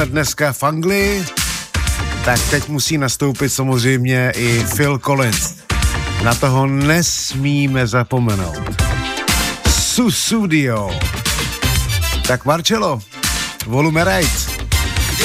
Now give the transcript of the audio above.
dneska v Anglii, tak teď musí nastoupit samozřejmě i Phil Collins. Na toho nesmíme zapomenout. Sussudio. Tak Marcello, volume right.